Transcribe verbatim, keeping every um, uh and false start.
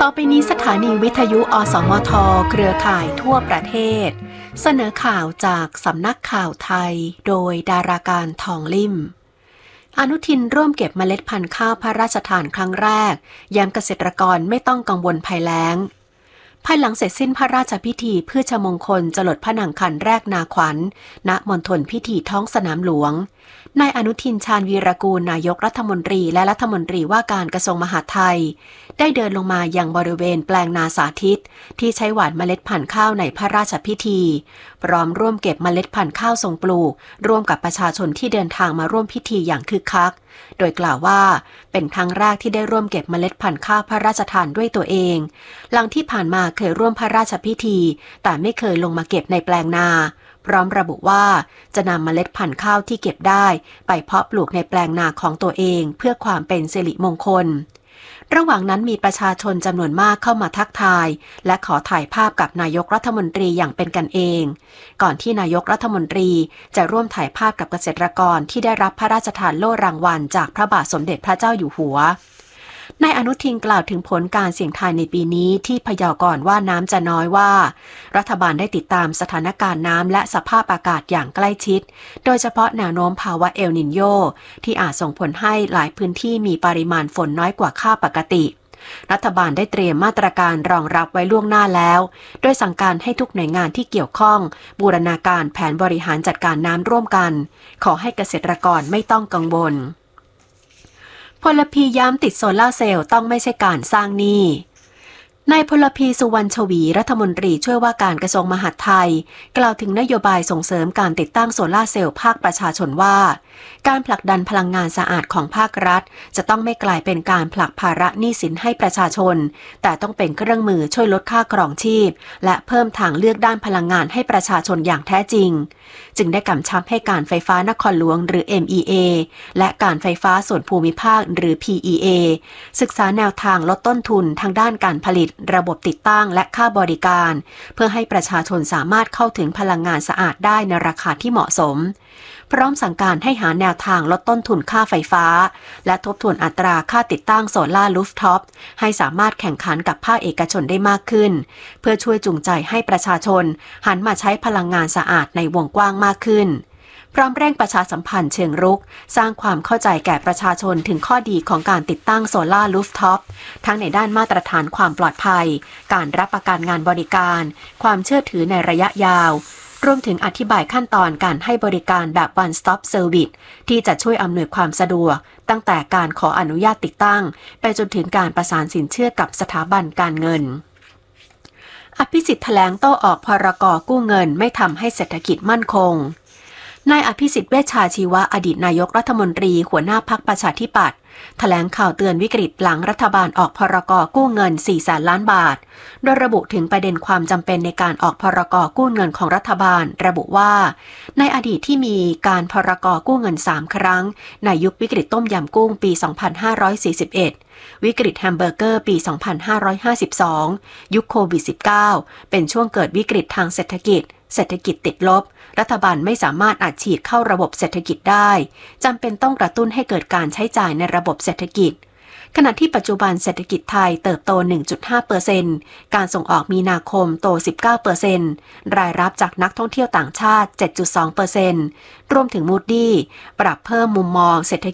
ต่อไปนี้สถานีวิทยุอสมทเครือข่ายทั่วประเทศเสนอข่าวจากสำนักข่าวไทยโดยดาราการทองลิ่มอนุทินร่วมเก็บเมล็ดพันธุ์ข้าวพระราชทานครั้งแรกย้ำเกษตรกรไม่ต้องกังวลภัยแล้งภายหลังเสร็จสิ้นพระราชพิธีพืชมงคลจรดพระนางคันแรกนาขวัญณมณฑลพิธีท้องสนามหลวงนายอนุทินชาญวีรกูลนายกรัฐมนตรีและรัฐมนตรีว่าการกระทรวงมหาดไทยได้เดินลงมายังบริเวณแปลงนาสาธิตที่ใช้หว่านเมล็ดพันธุ์ข้าวในพระราชพิธีพร้อมร่วมเก็บเมล็ดพันธุ์ข้าวทรงปลูกร่วมกับประชาชนที่เดินทางมาร่วมพิธีอย่างคึกคักโดยกล่าวว่าเป็นครั้งแรกที่ได้ร่วมเก็บเมล็ดพันธุ์ข้าวพระราชทานด้วยตัวเองหลังที่ผ่านมาเคยร่วมพระราชพิธีแต่ไม่เคยลงมาเก็บในแปลงนาพร้อมระบุว่าจะนำเมล็ดพันธุ์ข้าวที่เก็บได้ไปเพาะปลูกในแปลงนาของตัวเองเพื่อความเป็นสิริมงคลระหว่างนั้นมีประชาชนจำนวนมากเข้ามาทักทายและขอถ่ายภาพกับนายกรัฐมนตรีอย่างเป็นกันเองก่อนที่นายกรัฐมนตรีจะร่วมถ่ายภาพกับเกษตรกรที่ได้รับพระราชทานโล่รางวัลจากพระบาทสมเด็จพระเจ้าอยู่หัวนายอนุทินกล่าวถึงผลการเสี่ยงทายในปีนี้ที่พยากรณ์ว่าน้ำจะน้อยว่ารัฐบาลได้ติดตามสถานการณ์น้ำและสภาพอากาศอย่างใกล้ชิดโดยเฉพาะแนวโน้มภาวะเอลนิโญที่อาจส่งผลให้หลายพื้นที่มีปริมาณฝนน้อยกว่าค่าปกติรัฐบาลได้เตรียมมาตรการรองรับไว้ล่วงหน้าแล้วโดยสั่งการให้ทุกหน่วยงานที่เกี่ยวข้องบูรณาการแผนบริหารจัดการน้ำร่วมกันขอให้เกษตรกรไม่ต้องกังวลพลพีย้ำติดโซล่าเซลล์ต้องไม่ใช่การสร้างหนี้นายพลพีสุวรรณชวีรัฐมนตรีช่วยว่าการกระทรวงมหาดไทยกล่าวถึงนโยบายส่งเสริมการติดตั้งโซล่าเซลล์ภาคประชาชนว่าการผลักดันพลังงานสะอาดของภาครัฐจะต้องไม่กลายเป็นการผลักภาระหนี้สินให้ประชาชนแต่ต้องเป็นเครื่องมือช่วยลดค่าครองชีพและเพิ่มทางเลือกด้านพลังงานให้ประชาชนอย่างแท้จริงจึงได้กำชับให้การไฟฟ้านครหลวงหรือ เอ็ม อี เอ และการไฟฟ้าส่วนภูมิภาคหรือ พี อี เอ ศึกษาแนวทางลดต้นทุนทางด้านการผลิตระบบติดตั้งและค่าบริการเพื่อให้ประชาชนสามารถเข้าถึงพลังงานสะอาดได้ในราคาที่เหมาะสมพร้อมสั่งการให้หาแนวทางลดต้นทุนค่าไฟฟ้าและทบทวนอัตราค่าติดตั้งโซล่ารูฟท็อปให้สามารถแข่งขันกับภาคเอกชนได้มากขึ้นเพื่อช่วยจูงใจให้ประชาชนหันมาใช้พลังงานสะอาดในวงกว้างมากขึ้นพร้อมเร่งประชาสัมพันธ์เชิงรุกสร้างความเข้าใจแก่ประชาชนถึงข้อดีของการติดตั้งโซล่ารูฟท็อปทั้งในด้านมาตรฐานความปลอดภัยการรับประกันงานบริการความเชื่อถือในระยะยาวรวมถึงอธิบายขั้นตอนการให้บริการแบบ one stop service ที่จะช่วยอำนวยความสะดวกตั้งแต่การขออนุญาตติดตั้งไปจนถึงการประสานสินเชื่อกับสถาบันการเงินอภิสิทธิ์แถลงโต้ออกพรก.กู้เงินไม่ทำให้เศรษฐกิจมั่นคงนายอภิสิทธิ์เวชชาชีวะอดีตนายกรัฐมนตรีหัวหน้าพรรคประชาธิปัตย์แถลงข่าวเตือนวิกฤตหลังรัฐบาลออกพรก.กู้เงินสี่แสนล้านบาทโดยระบุถึงประเด็นความจำเป็นในการออกพรก.กู้เงินของรัฐบาลระบุว่าในอดีตที่มีการพรก.กู้เงินสามครั้งในยุควิกฤตต้มยำกุ้งปีสองพันห้าร้อยสี่สิบเอ็ดวิกฤตแฮมเบอร์เกอร์ปีสองพันห้าร้อยห้าสิบสองยุคโควิด สิบเก้า เป็นช่วงเกิดวิกฤตทางเศรษฐกิจเศรษฐกิจติดลบรัฐบาลไม่สามารถอัดฉีดเข้าระบบเศรษฐกิจได้จำเป็นต้องกระตุ้นให้เกิดการใช้จ่ายในระบบเศรษฐกิจขณะที่ปัจจุบันเศรษฐกิจไทยเติบโต หนึ่งจุดห้าเปอร์เซ็นต์ การส่งออกมีนาคมโต สิบเก้าเปอร์เซ็นต์ รายรับจากนักท่องเที่ยวต่างชาติ เจ็ดจุดสองเปอร์เซ็นต์ รวมถึง Moody ปรับเพิ่มมุมมองเศรษฐ